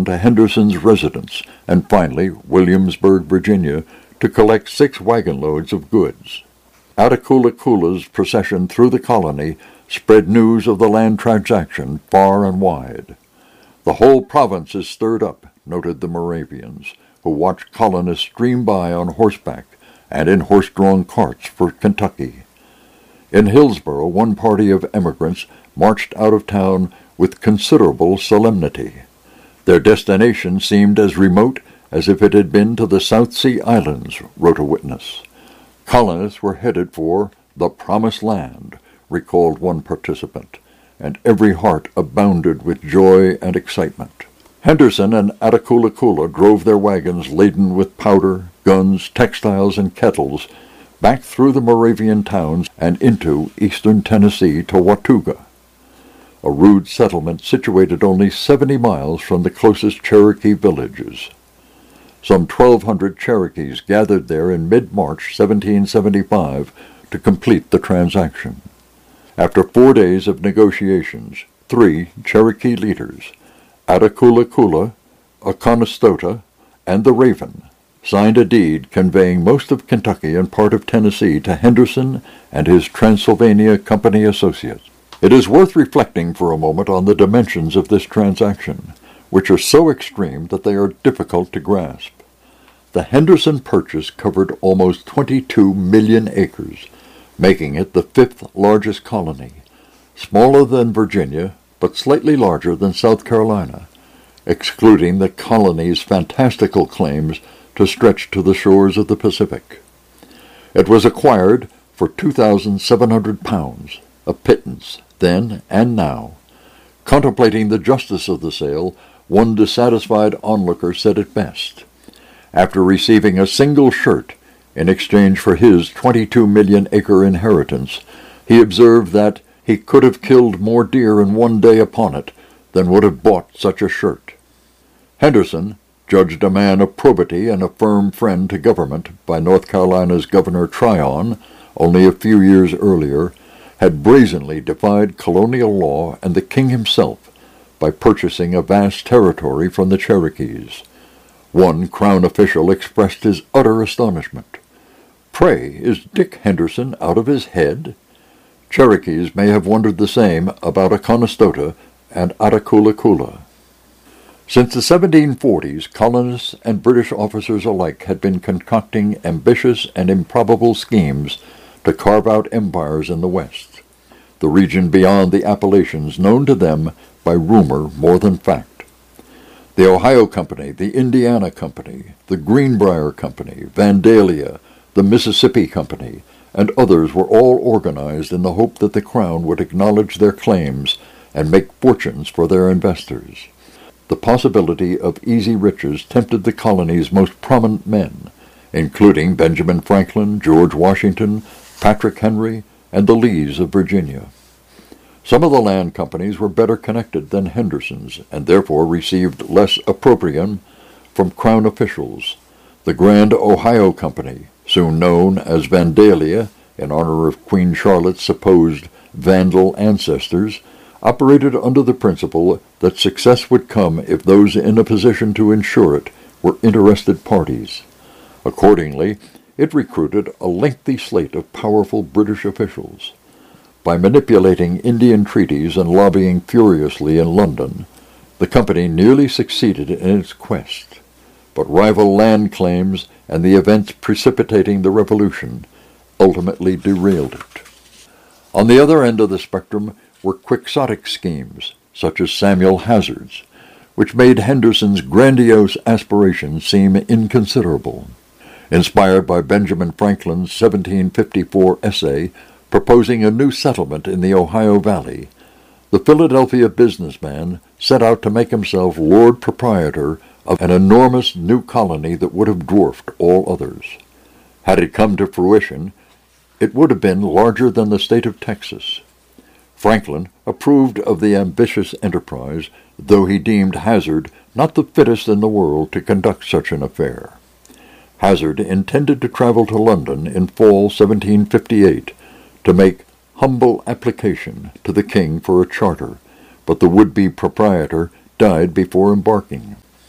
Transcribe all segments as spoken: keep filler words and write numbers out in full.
town to Henderson's residence, and finally Williamsburg, Virginia, to collect six wagon loads of goods. Attakullakulla's procession through the colony spread news of the land transaction far and wide. "The whole province is stirred up," noted the Moravians, who watched colonists stream by on horseback and in horse-drawn carts for Kentucky. In Hillsborough, one party of emigrants marched out of town with considerable solemnity. Their destination seemed as remote as if it had been to the South Sea Islands, wrote a witness. Colonists were headed for the Promised Land, recalled one participant, and every heart abounded with joy and excitement. Henderson and Attakullakulla drove their wagons laden with powder, guns, textiles, and kettles back through the Moravian towns and into eastern Tennessee to Watauga, a rude settlement situated only seventy miles from the closest Cherokee villages. Some twelve hundred Cherokees gathered there in mid-March seventeen seventy-five to complete the transaction. After four days of negotiations, three Cherokee leaders, Attakullakulla, Oconostota, and the Raven, signed a deed conveying most of Kentucky and part of Tennessee to Henderson and his Transylvania Company associates. It is worth reflecting for a moment on the dimensions of this transaction, which are so extreme that they are difficult to grasp. The Henderson purchase covered almost twenty-two million acres, making it the fifth largest colony, smaller than Virginia, but slightly larger than South Carolina, excluding the colony's fantastical claims to stretch to the shores of the Pacific. It was acquired for two thousand seven hundred pounds, a pittance then and now. Contemplating the justice of the sale, one dissatisfied onlooker said it best. After receiving a single shirt in exchange for his twenty-two million acre inheritance, he observed that he could have killed more deer in one day upon it than would have bought such a shirt. Henderson, judged a man of probity and a firm friend to government by North Carolina's Governor Tryon only a few years earlier, had brazenly defied colonial law and the king himself by purchasing a vast territory from the Cherokees. One Crown official expressed his utter astonishment. "Pray, is Dick Henderson out of his head?" Cherokees may have wondered the same about Oconostota and Attakullakulla. Since the seventeen forties, colonists and British officers alike had been concocting ambitious and improbable schemes to carve out empires in the West, the region beyond the Appalachians known to them by rumor more than fact. The Ohio Company, the Indiana Company, the Greenbrier Company, Vandalia, the Mississippi Company, and others were all organized in the hope that the Crown would acknowledge their claims and make fortunes for their investors. The possibility of easy riches tempted the colony's most prominent men, including Benjamin Franklin, George Washington, Patrick Henry, and the Lees of Virginia. Some of the land companies were better connected than Henderson's, and therefore received less opprobrium from Crown officials. The Grand Ohio Company, soon known as Vandalia, in honor of Queen Charlotte's supposed Vandal ancestors, operated under the principle that success would come if those in a position to ensure it were interested parties. Accordingly, it recruited a lengthy slate of powerful British officials. By manipulating Indian treaties and lobbying furiously in London, the company nearly succeeded in its quest. But rival land claims and the events precipitating the revolution ultimately derailed it. On the other end of the spectrum were quixotic schemes, such as Samuel Hazard's, which made Henderson's grandiose aspirations seem inconsiderable. Inspired by Benjamin Franklin's seventeen fifty-four essay proposing a new settlement in the Ohio Valley, the Philadelphia businessman set out to make himself Lord Proprietor of an enormous new colony that would have dwarfed all others. Had it come to fruition, it would have been larger than the state of Texas. Franklin approved of the ambitious enterprise, though he deemed Hazard not the fittest in the world to conduct such an affair. Hazard intended to travel to London in fall seventeen fifty-eight to make humble application to the king for a charter, but the would-be proprietor died before embarking.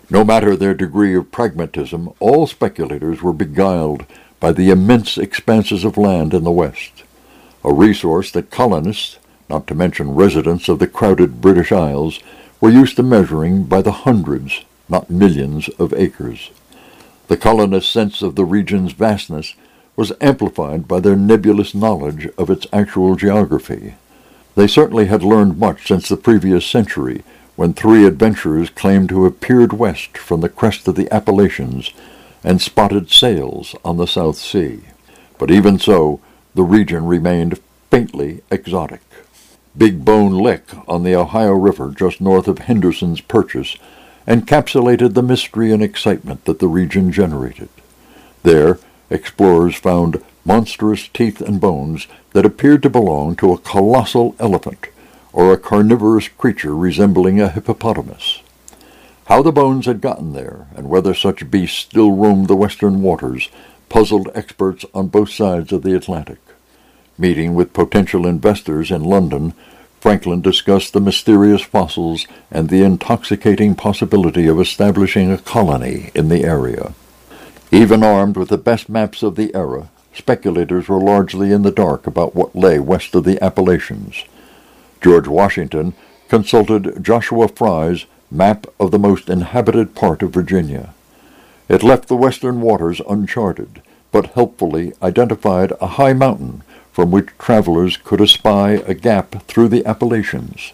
No matter their degree of pragmatism, all speculators were beguiled by the immense expanses of land in the West, a resource that colonists, not to mention residents of the crowded British Isles, were used to measuring by the hundreds, not millions, of acres. The colonists' sense of the region's vastness was amplified by their nebulous knowledge of its actual geography. They certainly had learned much since the previous century, when three adventurers claimed to have peered west from the crest of the Appalachians and spotted sails on the South Sea. But even so, the region remained faintly exotic. Big Bone Lick on the Ohio River just north of Henderson's Purchase encapsulated the mystery and excitement that the region generated. There, explorers found monstrous teeth and bones that appeared to belong to a colossal elephant, or a carnivorous creature resembling a hippopotamus. How the bones had gotten there, and whether such beasts still roamed the western waters, puzzled experts on both sides of the Atlantic. Meeting with potential investors in London, Franklin discussed the mysterious fossils and the intoxicating possibility of establishing a colony in the area. Even armed with the best maps of the era, speculators were largely in the dark about what lay west of the Appalachians. George Washington consulted Joshua Fry's Map of the Most Inhabited Part of Virginia. It left the western waters uncharted, but helpfully identified a high mountain from which travelers could espy a gap through the Appalachians.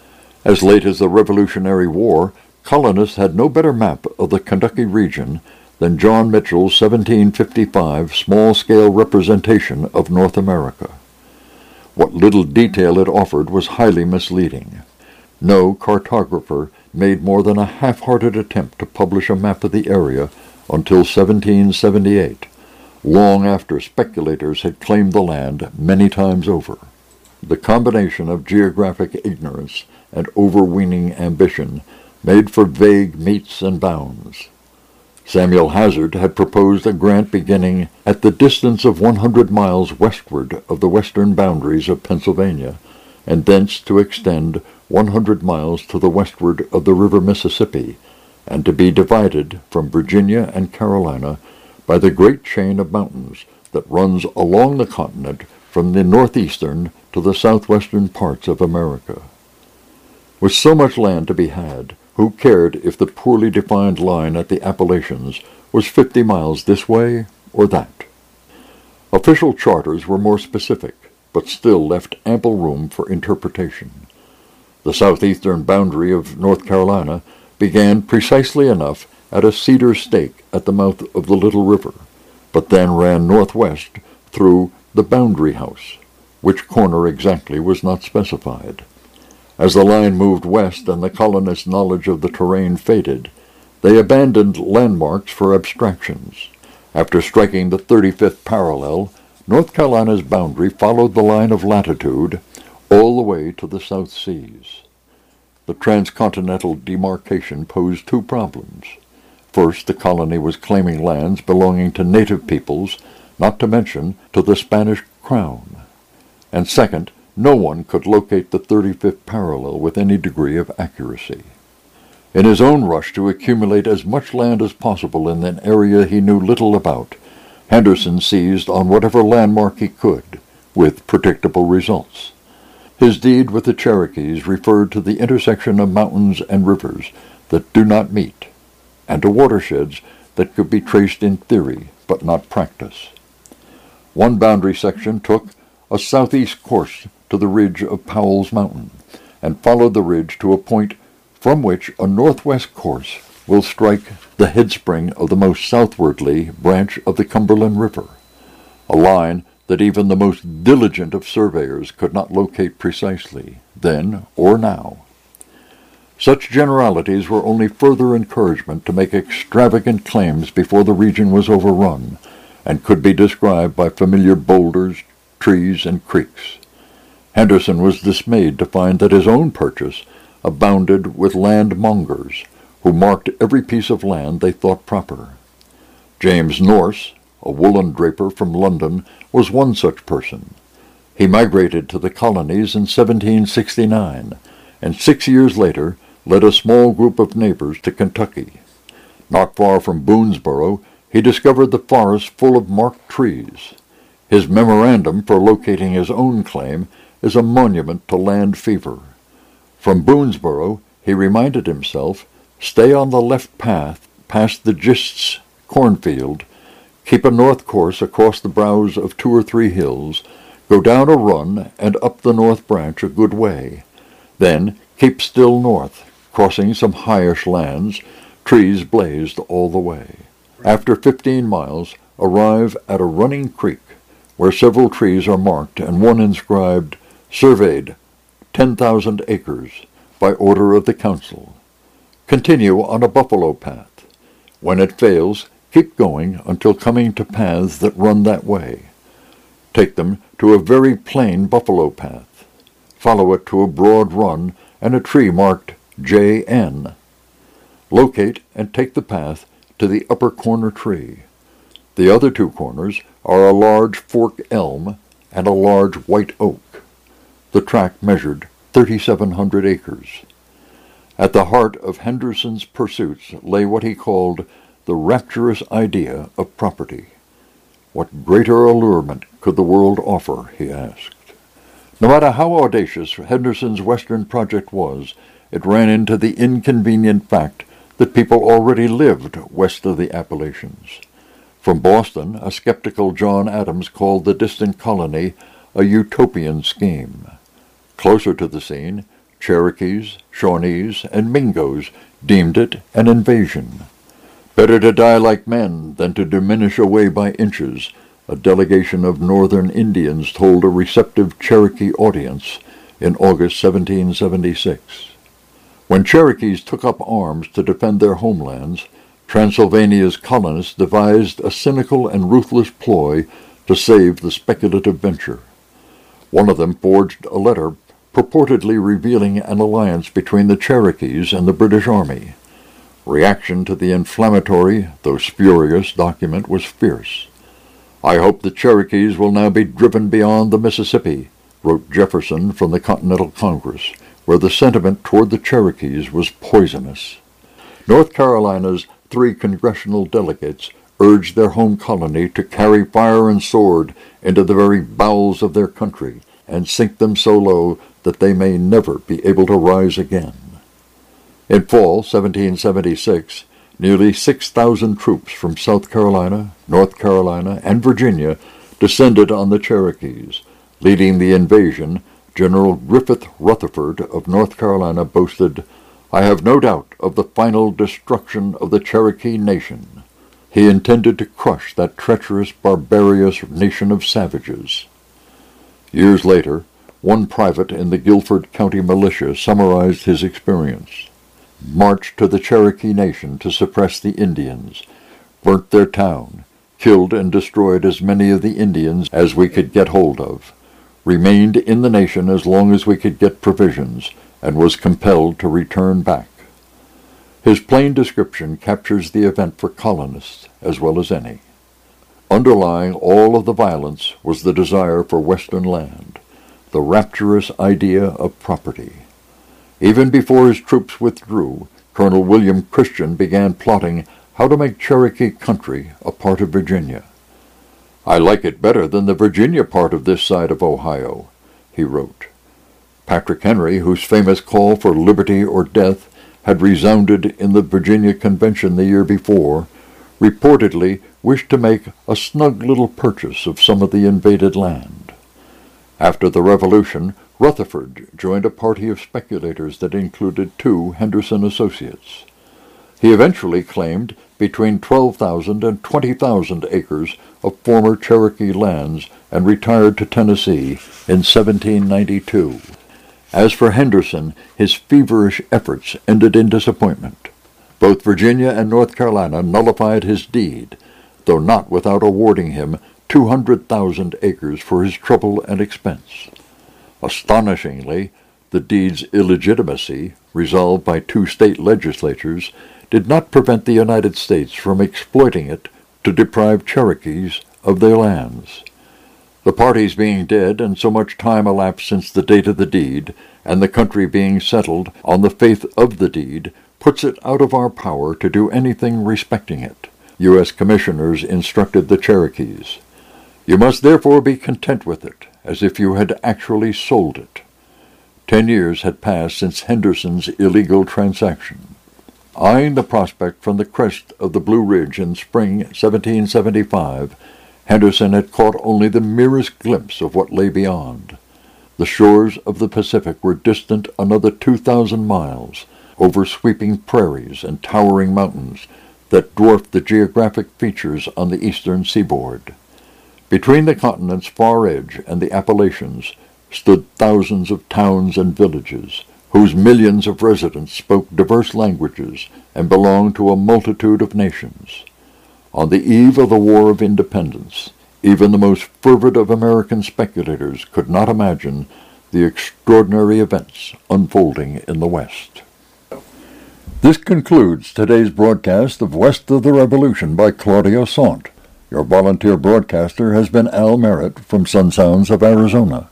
As late as the Revolutionary War, colonists had no better map of the Kentucky region than John Mitchell's seventeen fifty-five small-scale representation of North America. What little detail it offered was highly misleading. No cartographer made more than a half-hearted attempt to publish a map of the area until seventeen seventy-eight, long after speculators had claimed the land many times over. The combination of geographic ignorance and overweening ambition made for vague metes and bounds. Samuel Hazard had proposed a grant beginning at the distance of one hundred miles westward of the western boundaries of Pennsylvania, and thence to extend one hundred miles to the westward of the river Mississippi, and to be divided from Virginia and Carolina by the great chain of mountains that runs along the continent from the northeastern to the southwestern parts of America. With so much land to be had, who cared if the poorly defined line at the Appalachians was fifty miles this way or that? Official charters were more specific, but still left ample room for interpretation. The southeastern boundary of North Carolina began precisely enough at a cedar stake at the mouth of the Little River, but then ran northwest through the Boundary House, which corner exactly was not specified. As the line moved west and the colonists' knowledge of the terrain faded, they abandoned landmarks for abstractions. After striking the thirty-fifth parallel, North Carolina's boundary followed the line of latitude all the way to the South Seas. The transcontinental demarcation posed two problems. First, the colony was claiming lands belonging to native peoples, not to mention to the Spanish crown. And second, no one could locate the thirty-fifth parallel with any degree of accuracy. In his own rush to accumulate as much land as possible in an area he knew little about, Henderson seized on whatever landmark he could, with predictable results. His deed with the Cherokees referred to the intersection of mountains and rivers that do not meet, and to watersheds that could be traced in theory but not practice. One boundary section took a southeast course to the ridge of Powell's Mountain, and followed the ridge to a point from which a northwest course will strike the headspring of the most southwardly branch of the Cumberland River, a line that even the most diligent of surveyors could not locate precisely, then or now. Such generalities were only further encouragement to make extravagant claims before the region was overrun, and could be described by familiar boulders, trees, and creeks. Henderson was dismayed to find that his own purchase abounded with landmongers, who marked every piece of land they thought proper. James Norse, a woolen draper from London, was one such person. He migrated to the colonies in seventeen sixty-nine, and six years later led a small group of neighbors to Kentucky. Not far from Boonesboro, he discovered the forest full of marked trees. His memorandum for locating his own claim is a monument to land fever. From Boonesboro, he reminded himself, stay on the left path past the Gist's cornfield, keep a north course across the brows of two or three hills, go down a run and up the north branch a good way. Then keep still north, crossing some highish lands, trees blazed all the way. After fifteen miles, arrive at a running creek, where several trees are marked and one inscribed, surveyed, ten thousand acres, by order of the council. Continue on a buffalo path. When it fails, keep going until coming to paths that run that way. Take them to a very plain buffalo path. Follow it to a broad run and a tree marked J N. Locate and take the path to the upper corner tree. The other two corners are a large fork elm and a large white oak. The tract measured thirty-seven hundred acres. At the heart of Henderson's pursuits lay what he called the rapturous idea of property. What greater allurement could the world offer, he asked. No matter how audacious Henderson's Western project was, it ran into the inconvenient fact that people already lived west of the Appalachians. From Boston, a skeptical John Adams called the distant colony a utopian scheme. Closer to the scene, Cherokees, Shawnees, and Mingos deemed it an invasion. Better to die like men than to diminish away by inches, a delegation of northern Indians told a receptive Cherokee audience in August seventeen seventy-six. When Cherokees took up arms to defend their homelands, Transylvania's colonists devised a cynical and ruthless ploy to save the speculative venture. One of them forged a letter purportedly revealing an alliance between the Cherokees and the British Army. Reaction to the inflammatory, though spurious, document was fierce. "I hope the Cherokees will now be driven beyond the Mississippi," wrote Jefferson from the Continental Congress, where the sentiment toward the Cherokees was poisonous. North Carolina's three congressional delegates urged their home colony to carry fire and sword into the very bowels of their country and sink them so low that they may never be able to rise again. In fall seventeen seventy-six, nearly six thousand troops from South Carolina, North Carolina, and Virginia descended on the Cherokees. Leading the invasion, General Griffith Rutherford of North Carolina boasted, "I have no doubt of the final destruction of the Cherokee nation." He intended to crush that treacherous, barbarous nation of savages. Years later, one private in the Guilford County Militia summarized his experience. "Marched to the Cherokee Nation to suppress the Indians, burnt their town, killed and destroyed as many of the Indians as we could get hold of, remained in the nation as long as we could get provisions, and was compelled to return back." His plain description captures the event for colonists as well as any. Underlying all of the violence was the desire for Western land, the rapturous idea of property. Even before his troops withdrew, Colonel William Christian began plotting how to make Cherokee country a part of Virginia. "I like it better than the Virginia part of this side of Ohio," he wrote. Patrick Henry, whose famous call for liberty or death had resounded in the Virginia Convention the year before, reportedly wished to make a snug little purchase of some of the invaded land. After the Revolution, Rutherford joined a party of speculators that included two Henderson associates. He eventually claimed between twelve thousand and twenty thousand acres of former Cherokee lands and retired to Tennessee in seventeen ninety-two. As for Henderson, his feverish efforts ended in disappointment. Both Virginia and North Carolina nullified his deed, though not without awarding him two hundred thousand acres for his trouble and expense. Astonishingly, the deed's illegitimacy, resolved by two state legislatures, did not prevent the United States from exploiting it to deprive Cherokees of their lands. The parties being dead and so much time elapsed since the date of the deed, and the country being settled on the faith of the deed, puts it out of our power to do anything respecting it. U S commissioners instructed the Cherokees. You must therefore be content with it, as if you had actually sold it. Ten years had passed since Henderson's illegal transaction. Eyeing the prospect from the crest of the Blue Ridge in spring seventeen seventy-five, Henderson had caught only the merest glimpse of what lay beyond. The shores of the Pacific were distant another two thousand miles, over sweeping prairies and towering mountains that dwarfed the geographic features on the eastern seaboard. Between the continent's far edge and the Appalachians stood thousands of towns and villages, whose millions of residents spoke diverse languages and belonged to a multitude of nations. On the eve of the War of Independence, even the most fervid of American speculators could not imagine the extraordinary events unfolding in the West. This concludes today's broadcast of West of the Revolution by Claudio Sant. Your volunteer broadcaster has been Al Merritt from Sun Sounds of Arizona.